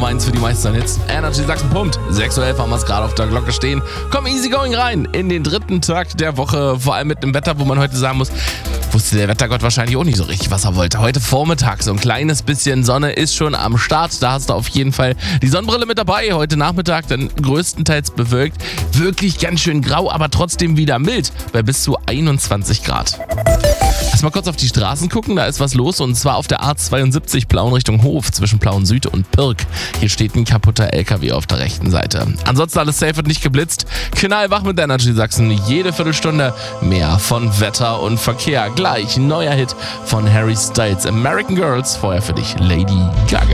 Nummer 1 für die meisten Hits. Energy Sachsen pumpt. 6:11 Uhr haben wir es gerade auf der Glocke stehen. Komm easy going rein in den dritten Tag der Woche. Vor allem mit dem Wetter, wo man heute sagen muss, wusste der Wettergott wahrscheinlich auch nicht so richtig, was er wollte. Heute Vormittag so ein kleines bisschen Sonne ist schon am Start. Da hast du auf jeden Fall die Sonnenbrille mit dabei. Heute Nachmittag dann größtenteils bewölkt. Wirklich ganz schön grau, aber trotzdem wieder mild bei bis zu 21 Grad. Lass mal kurz auf die Straßen gucken, da ist was los und zwar auf der A72 Plauen Richtung Hof zwischen Plauen Süd und Pirk. Hier steht ein kaputter LKW auf der rechten Seite. Ansonsten alles safe und nicht geblitzt. Knallwach mit Energy Sachsen. Jede Viertelstunde mehr von Wetter und Verkehr. Gleich neuer Hit von Harry Styles, American Girls. Vorher für dich Lady Gaga.